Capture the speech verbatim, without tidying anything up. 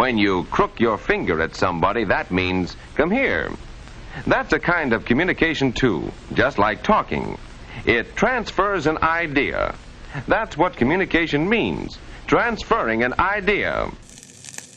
When you crook your finger at somebody, that means, come here. That's a kind of communication, too, just like talking. It transfers an idea. That's what communication means, transferring an idea.